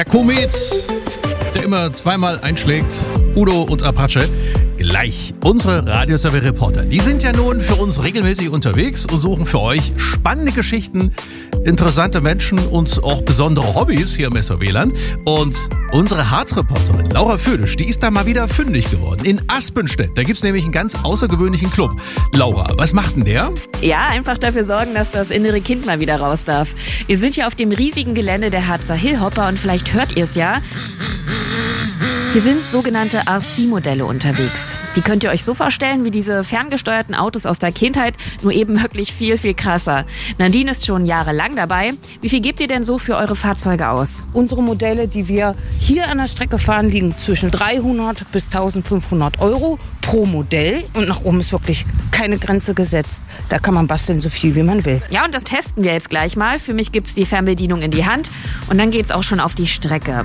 Der Komet, der immer zweimal einschlägt, Udo und Apache. Gleich unsere Radioservice-Reporter. Die sind ja nun für uns regelmäßig unterwegs und suchen für euch spannende Geschichten, interessante Menschen und auch besondere Hobbys hier im SOW-Land. Und unsere Harz-Reporterin Laura Födisch, die ist da mal wieder fündig geworden. In Aspenstedt, da gibt's nämlich einen ganz außergewöhnlichen Club. Laura, was macht denn der? Ja, einfach dafür sorgen, dass das innere Kind mal wieder raus darf. Wir sind hier auf dem riesigen Gelände der Harzer Hillhopper und vielleicht hört ihr es ja. Hier sind sogenannte RC-Modelle unterwegs. Die könnt ihr euch so vorstellen wie diese ferngesteuerten Autos aus der Kindheit, nur eben wirklich viel, viel krasser. Nadine ist schon jahrelang dabei. Wie viel gebt ihr denn so für eure Fahrzeuge aus? Unsere Modelle, die wir hier an der Strecke fahren, liegen zwischen 300 bis 1500 Euro pro Modell. Und nach oben ist wirklich keine Grenze gesetzt. Da kann man basteln, so viel wie man will. Ja, und das testen wir jetzt gleich mal. Für mich gibt's die Fernbedienung in die Hand und dann geht's auch schon auf die Strecke.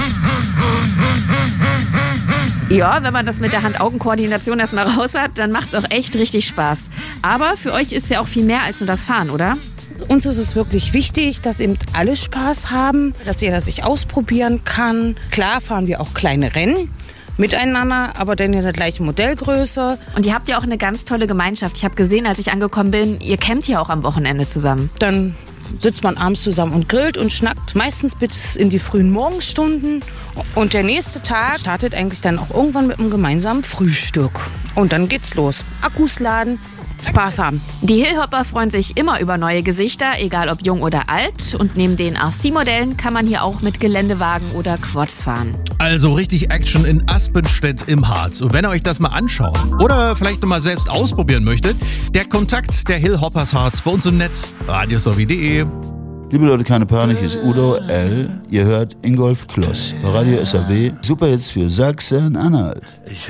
Ja, wenn man das mit der Hand-Augen-Koordination erstmal raus hat, dann macht's auch echt richtig Spaß. Aber für euch ist ja auch viel mehr als nur das Fahren, oder? Uns ist es wirklich wichtig, dass eben alle Spaß haben, dass jeder sich ausprobieren kann. Klar fahren wir auch kleine Rennen miteinander, aber dann in der gleichen Modellgröße. Und ihr habt ja auch eine ganz tolle Gemeinschaft. Ich habe gesehen, als ich angekommen bin, ihr campt ja auch am Wochenende zusammen. Dann sitzt man abends zusammen und grillt und schnackt, meistens bis in die frühen Morgenstunden. Und der nächste Tag startet eigentlich dann auch irgendwann mit einem gemeinsamen Frühstück. Und dann geht's los. Akkus laden, Spaß haben. Die Hillhopper freuen sich immer über neue Gesichter, egal ob jung oder alt. Und neben den RC-Modellen kann man hier auch mit Geländewagen oder Quads fahren. Also richtig Action in Aspenstedt im Harz. Und wenn ihr euch das mal anschauen oder vielleicht noch mal selbst ausprobieren möchtet, der Kontakt der Hillhoppers Harz bei uns im Netz, radiosowie.de. Liebe Leute, keine Panik, hier ist Udo L. Ihr hört Ingolf Kloss, Radio SAW. Super jetzt für Sachsen-Anhalt.